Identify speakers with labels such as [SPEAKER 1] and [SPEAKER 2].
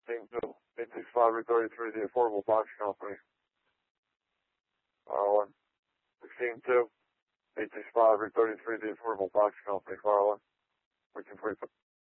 [SPEAKER 1] Team 2, 865 Route 33, the Affordable Box Company. Fire 1. 16-2, 865 Route 33, the Affordable Box Company. Fire 1. We can